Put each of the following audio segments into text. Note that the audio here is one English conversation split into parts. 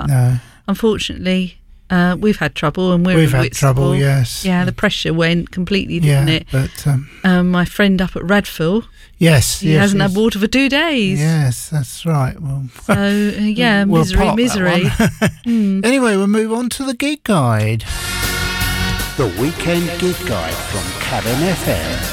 unfortunately, we've had trouble, and we've had trouble. Yes, yeah, the pressure went completely, didn't it? But my friend up at Radfill, he hasn't had water for 2 days. Yes, that's right. Well, so misery. Anyway, we'll move on to the gig guide. The weekend gig guide from Cabin FM.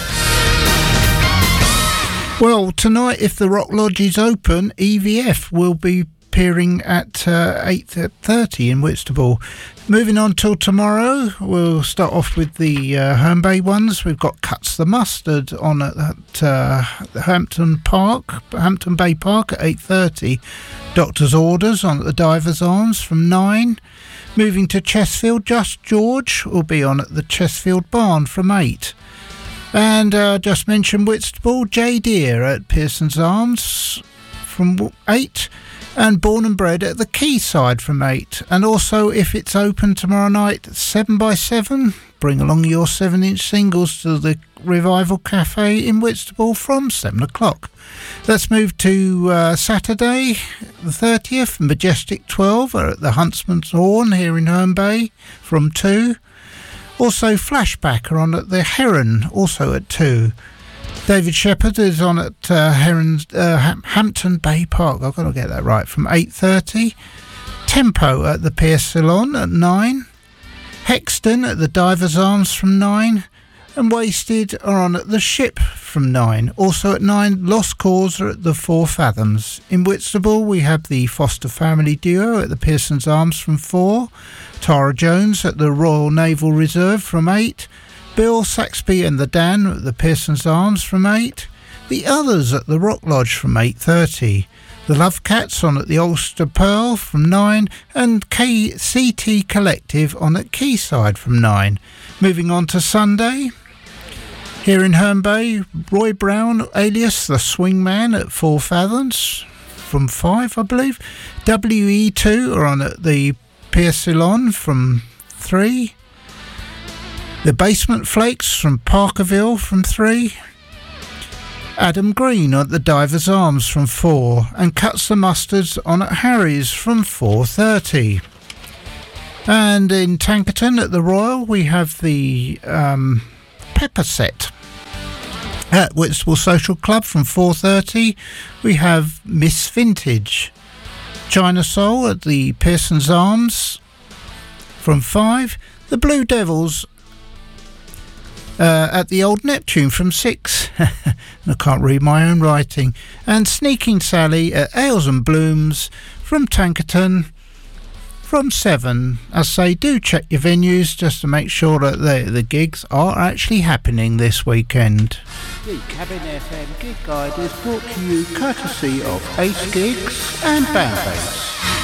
Well, tonight, if the Rock Lodge is open, EVF will be appearing at 8:30 in Whitstable. Moving on till tomorrow, we'll start off with the Herne Bay ones. We've got Cuts the Mustard on at Hampton Bay Park at 8:30. Doctor's Orders on at the Divers Arms from 9. Moving to Chesfield, Just George will be on at the Chesfield Barn from 8. And just mentioned Whitstable, J Deere at Pearson's Arms from 8. And Born and Bred at the Quayside from 8. And also, if it's open tomorrow night, 7x7, bring along your 7-inch singles to the Revival Cafe in Whitstable from 7 o'clock. Let's move to Saturday, the 30th, Majestic 12 are at the Huntsman's Horn here in Herne Bay from 2. Also, Flashback are on at the Heron, also at 2. David Shepherd is on at Hampton Bay Park, I've got to get that right, from 8:30. Tempo at the Pierce Salon at 9. Hexton at the Divers Arms from 9. And Wasted are on at the Ship from 9. Also at 9, Lost Cause are at the 4 Fathoms. In Whitstable, we have the Foster Family Duo at the Pearson's Arms from 4. Tara Jones at the Royal Naval Reserve from 8. Bill Saxby and the Dan at the Pearson's Arms from 8. The Others at the Rock Lodge from 8:30. The Love Cats on at the Ulster Pearl from 9. And KCT Collective on at Quayside from 9. Moving on to Sunday. Here in Herne Bay, Roy Brown, alias the Swingman at 4 Fathoms from 5, I believe. WE2 are on at the Pierce Salon from 3. The Basement Flakes from Parkerville from 3. Adam Green at the Divers Arms from 4. And Cuts the Mustards on at Harry's from 4:30. And in Tankerton at the Royal, we have the Pepper Set. At Whitstable Social Club from 4:30, we have Miss Vintage. China Soul at the Pearson's Arms from 5. The Blue Devils at the Old Neptune from 6. I can't read my own writing. And Sneaking Sally at Ales and Blooms from Tankerton from 7. I say, do check your venues just to make sure that the gigs are actually happening this weekend. The Cabin FM Gig Guide is brought to you courtesy of Ace Gigs and Bauhaus.